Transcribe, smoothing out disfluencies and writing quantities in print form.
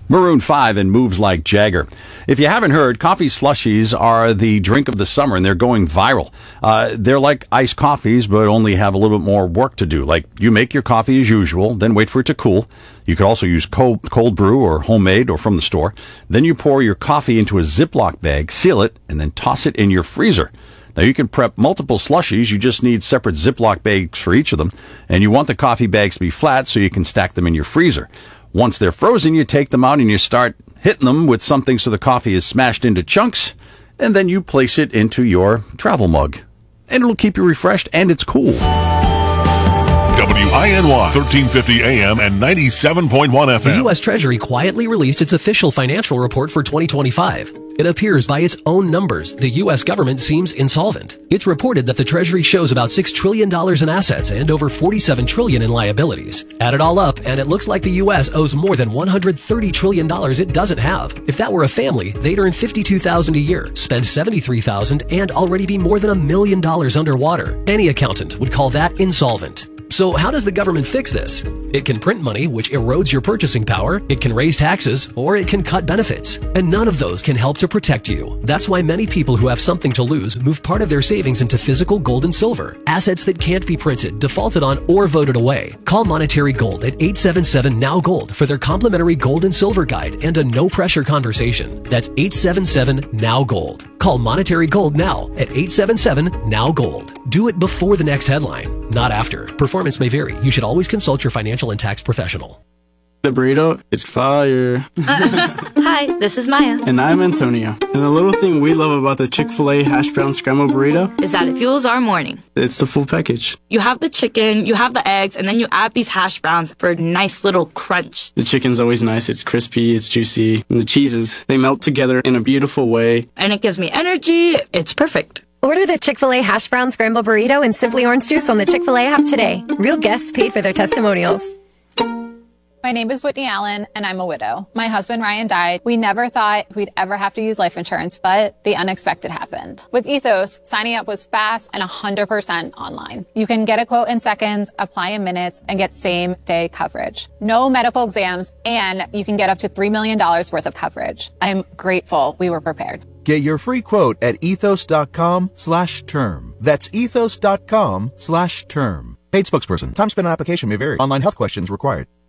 Maroon 5 and Moves Like Jagger. If you haven't heard, coffee slushies are the drink of the summer, and they're going viral. They're like iced coffees, but only have a little bit more work to do. Like, you make your coffee as usual, then wait for it to cool. You could also use cold brew or homemade or from the store. Then you pour your coffee into a Ziploc bag, seal it, and then toss it in your freezer. Now, you can prep multiple slushies. You just need separate Ziploc bags for each of them. And you want the coffee bags to be flat so you can stack them in your freezer. Once they're frozen, you take them out and you start hitting them with something so the coffee is smashed into chunks, and then you place it into your travel mug. And it'll keep you refreshed, and it's cool. WINY 1350 AM and 97.1 FM. The U.S. Treasury quietly released its official financial report for 2025. It appears by its own numbers, the U.S. government seems insolvent. It's reported that the Treasury shows about $6 trillion in assets and over $47 trillion in liabilities. Add it all up, and it looks like the U.S. owes more than $130 trillion it doesn't have. If that were a family, they'd earn $52,000 a year, spend $73,000, and already be more than $1 million underwater. Any accountant would call that insolvent. So how does the government fix this? It can print money, which erodes your purchasing power, it can raise taxes, or it can cut benefits. And none of those can help to protect you. That's why many people who have something to lose move part of their savings into physical gold and silver, assets that can't be printed, defaulted on, or voted away. Call Monetary Gold at 877-NOW-GOLD for their complimentary gold and silver guide and a no-pressure conversation. That's 877-NOW-GOLD. Call Monetary Gold now at 877-NOW-GOLD. Do it before the next headline, not after. Performance may vary. You should always consult your financial and tax professional. The burrito is fire. Hi, this is Maya. And I'm Antonio. And the little thing we love about the Chick-fil-A hash brown scrambled burrito is that it fuels our morning. It's the full package. You have the chicken, you have the eggs, and then you add these hash browns for a nice little crunch. The chicken's always nice. It's crispy, it's juicy. And the cheeses, they melt together in a beautiful way. And it gives me energy. It's perfect. Order the Chick-fil-A hash brown scrambled burrito and Simply Orange Juice on the Chick-fil-A app today. Real guests paid for their testimonials. My name is Whitney Allen, and I'm a widow. My husband, Ryan, died. We never thought we'd ever have to use life insurance, but the unexpected happened. With Ethos, signing up was fast and 100% online. You can get a quote in seconds, apply in minutes, and get same-day coverage. No medical exams, and you can get up to $3 million worth of coverage. I'm grateful we were prepared. Get your free quote at ethos.com/term. That's ethos.com/term. Paid spokesperson. Time spent on application may vary. Online health questions required.